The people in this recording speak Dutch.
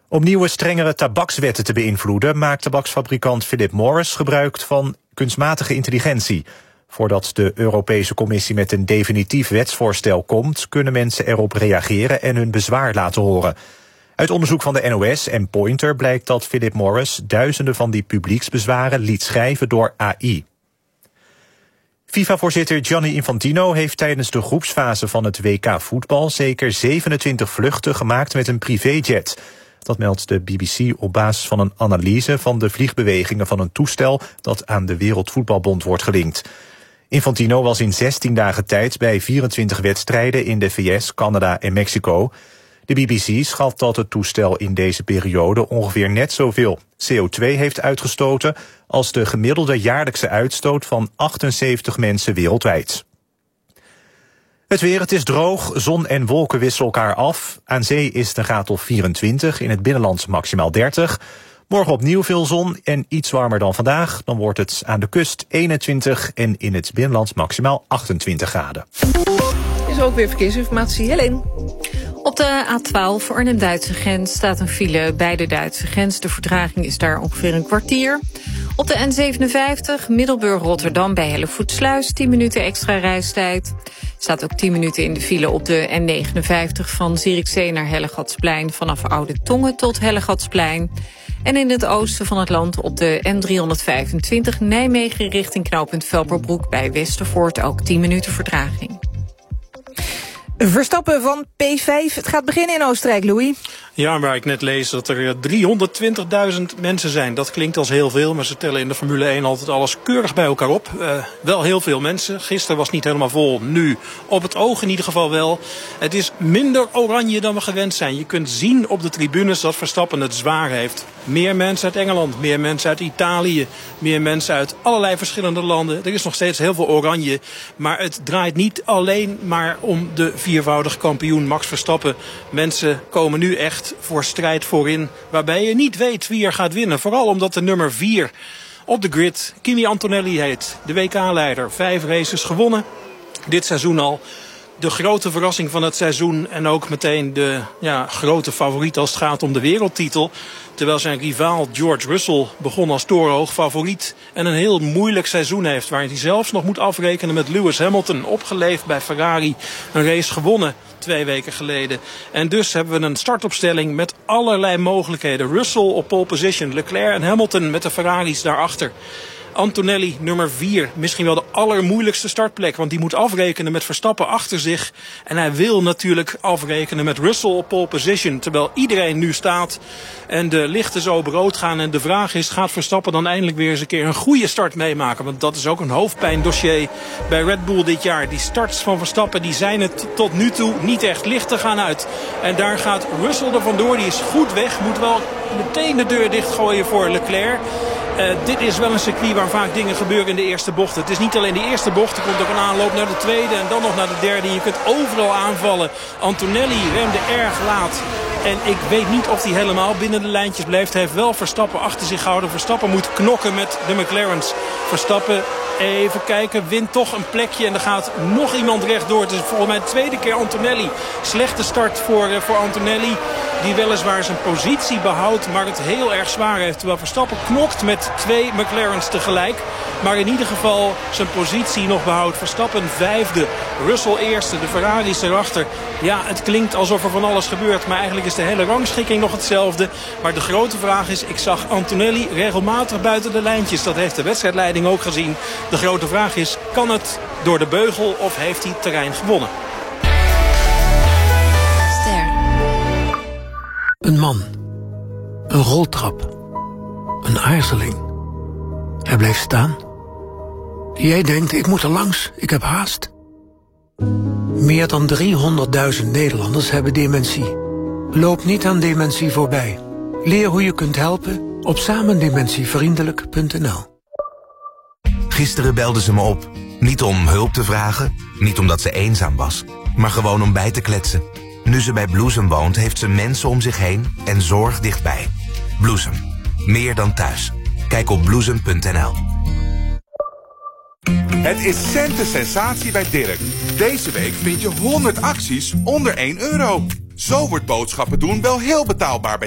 Om nieuwe strengere tabakswetten te beïnvloeden maakt tabaksfabrikant Philip Morris gebruik van kunstmatige intelligentie. Voordat de Europese Commissie met een definitief wetsvoorstel komt, kunnen mensen erop reageren en hun bezwaar laten horen. Uit onderzoek van de NOS en Pointer blijkt dat Philip Morris duizenden van die publieksbezwaren liet schrijven door AI. FIFA-voorzitter Gianni Infantino heeft tijdens de groepsfase van het WK voetbal zeker 27 vluchten gemaakt met een privéjet. Dat meldt de BBC op basis van een analyse van de vliegbewegingen van een toestel dat aan de Wereldvoetbalbond wordt gelinkt. Infantino was in 16 dagen tijd bij 24 wedstrijden in de VS, Canada en Mexico. De BBC schat dat het toestel in deze periode ongeveer net zoveel CO2 heeft uitgestoten als de gemiddelde jaarlijkse uitstoot van 78 mensen wereldwijd. Het weer, het is droog, zon en wolken wisselen elkaar af. Aan zee is het een graad of 24, in het binnenland maximaal 30. Morgen opnieuw veel zon en iets warmer dan vandaag. Dan wordt het aan de kust 21 en in het binnenland maximaal 28 graden. Is ook weer verkeersinformatie. Helene. Op de A12 Arnhem-Duitse grens staat een file bij de Duitse grens. De vertraging is daar ongeveer een kwartier. Op de N57 Middelburg-Rotterdam bij Hellevoetsluis 10 minuten extra reistijd. Staat ook 10 minuten in de file op de N59 van Zierikzee naar Hellegatsplein vanaf Oude Tongen tot Hellegatsplein. En in het oosten van het land op de N325 Nijmegen richting knooppunt Velperbroek bij Westervoort ook 10 minuten vertraging. Verstappen van P5. Het gaat beginnen in Oostenrijk, Louis. Ja, waar ik net lees dat er 320.000 mensen zijn. Dat klinkt als heel veel, maar ze tellen in de Formule 1 altijd alles keurig bij elkaar op. Wel heel veel mensen. Gisteren was het niet helemaal vol. Nu op het oog in ieder geval wel. Het is minder oranje dan we gewend zijn. Je kunt zien op de tribunes dat Verstappen het zwaar heeft. Meer mensen uit Engeland, meer mensen uit Italië, meer mensen uit allerlei verschillende landen. Er is nog steeds heel veel oranje. Maar het draait niet alleen maar om de viervoudig kampioen Max Verstappen. Mensen komen nu echt voor strijd voorin, waarbij je niet weet wie er gaat winnen. Vooral omdat de nummer 4 op de grid, Kimi Antonelli heet. De WK-leider, 5 races gewonnen. Dit seizoen al. De grote verrassing van het seizoen en ook meteen de grote favoriet als het gaat om de wereldtitel. Terwijl zijn rivaal George Russell begon als torenhoog favoriet en een heel moeilijk seizoen heeft. Waarin hij zelfs nog moet afrekenen met Lewis Hamilton, opgeleefd bij Ferrari. Een race gewonnen 2 weken geleden. En dus hebben we een startopstelling met allerlei mogelijkheden. Russell op pole position, Leclerc en Hamilton met de Ferraris daarachter. Antonelli, nummer 4, misschien wel de allermoeilijkste startplek. Want die moet afrekenen met Verstappen achter zich. En hij wil natuurlijk afrekenen met Russell op pole position. Terwijl iedereen nu staat en de lichten zo op rood gaan. En de vraag is, gaat Verstappen dan eindelijk weer eens een keer een goede start meemaken? Want dat is ook een hoofdpijndossier bij Red Bull dit jaar. Die starts van Verstappen, die zijn het tot nu toe niet echt. Lichten gaan uit. En daar gaat Russell er vandoor. Die is goed weg. Moet wel meteen de deur dichtgooien voor Leclerc. Dit is wel een circuit waar vaak dingen gebeuren in de eerste bocht. Het is niet alleen de eerste bocht. Er komt ook een aanloop naar de tweede en dan nog naar de derde. Je kunt overal aanvallen. Antonelli remde erg laat. En ik weet niet of hij helemaal binnen de lijntjes blijft. Hij heeft wel Verstappen achter zich gehouden. Verstappen moet knokken met de McLarens. Verstappen, even kijken, wint toch een plekje. En er gaat nog iemand rechtdoor. Het is volgens mij de tweede keer Antonelli. Slechte start voor Antonelli. Die weliswaar zijn positie behoudt, maar het heel erg zwaar heeft. Terwijl Verstappen knokt met 2 McLarens tegelijk. Maar in ieder geval zijn positie nog behoudt. Verstappen 5e, Russell 1e, de Ferraris erachter. Ja, het klinkt alsof er van alles gebeurt. Maar eigenlijk is de hele rangschikking nog hetzelfde. Maar de grote vraag is, ik zag Antonelli regelmatig buiten de lijntjes. Dat heeft de wedstrijdleiding ook gezien. De grote vraag is, kan het door de beugel of heeft hij terrein gewonnen? Een man. Een roltrap. Een aarzeling. Hij blijft staan. Jij denkt, ik moet er langs, ik heb haast. Meer dan 300.000 Nederlanders hebben dementie. Loop niet aan dementie voorbij. Leer hoe je kunt helpen op samendementievriendelijk.nl. Gisteren belde ze me op. Niet om hulp te vragen, niet omdat ze eenzaam was, maar gewoon om bij te kletsen. Nu ze bij Bloesem woont, heeft ze mensen om zich heen en zorg dichtbij. Bloesem. Meer dan thuis. Kijk op bloesem.nl. Het is centen sensatie bij Dirk. Deze week vind je 100 acties onder €1. Zo wordt boodschappen doen wel heel betaalbaar bij